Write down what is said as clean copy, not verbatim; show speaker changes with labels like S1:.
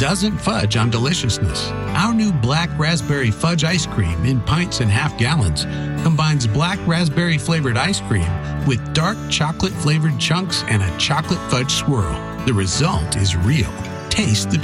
S1: doesn't fudge on deliciousness. Our new Black Raspberry Fudge ice cream in pints and half gallons combines black raspberry flavored ice cream with dark chocolate flavored chunks and a chocolate fudge swirl. The result is real. Taste the